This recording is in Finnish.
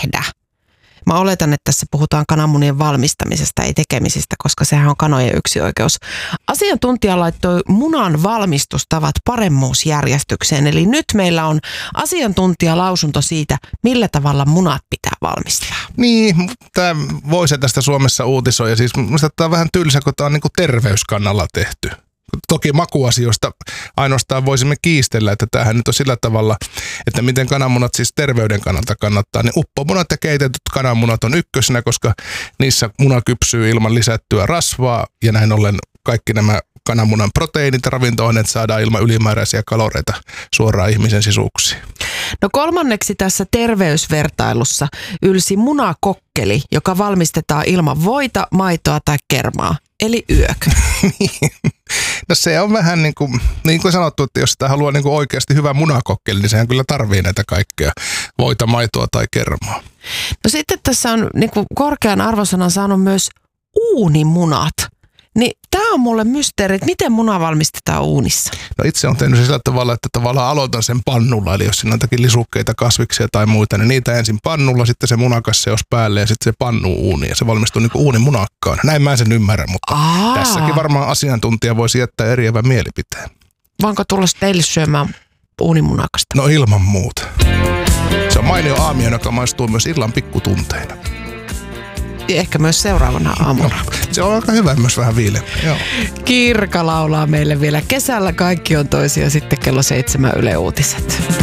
tehdä? Mä oletan, että tässä puhutaan kananmunien valmistamisesta, ei tekemisestä, koska sehän on kanojen yksioikeus. Asiantuntija laittoi munan valmistustavat paremmuusjärjestykseen. Eli nyt meillä on asiantuntijalausunto siitä, millä tavalla munat pitää valmistaa. Niin, tämä voisi tästä Suomessa uutisoida. Siis minusta tämä on vähän tylsä, kun tämä on niin kuin terveyskannalla tehty. Toki makuasioista ainoastaan voisimme kiistellä, että tämähän nyt on sillä tavalla, että miten kananmunat siis terveyden kannalta kannattaa. Niin uppomunat ja keitetyt kananmunat on ykkösenä, koska niissä muna kypsyy ilman lisättyä rasvaa ja näin ollen kaikki nämä kananmunan proteiinit ja ravinto-aineet saadaan ilman ylimääräisiä kaloreita suoraan ihmisen sisuksiin. No kolmanneksi tässä terveysvertailussa ylsi munakokkeli, joka valmistetaan ilman voita, maitoa tai kermaa, eli yök. No se on vähän niin kuin sanottu, että jos sitä haluaa niin kuin oikeasti hyvä munakokkeli, niin sehän kyllä tarvii näitä kaikkea, voita, maitoa tai kermaa. No sitten tässä on niin kuin korkean arvosanan saanut myös uunimunat. Niin tämä on mulle mysteeri, että miten muna valmistetaan uunissa? No itse on tehnyt se sillä tavalla, että tavallaan aloitan sen pannulla, eli jos siinä on jotakin lisukkeita, kasviksia tai muita, niin niitä ensin pannulla, sitten se munakasseus päälle ja sitten se pannuu uuniin ja se valmistuu niin kuin uunimunakkaan. Näin mä en sen ymmärrä, mutta tässäkin varmaan asiantuntija voisi jättää eriävän mielipiteen. Voinko tulla teille syömään uunimunakasta? No ilman muuta. Se on mainio aamio, joka maistuu myös illan pikkutunteina. Ja ehkä myös seuraavana aamuna. No, se on aika hyvä myös vähän viileä. Kirka laulaa meille vielä kesällä. Kaikki on toisia sitten kello 7 Yle Uutiset.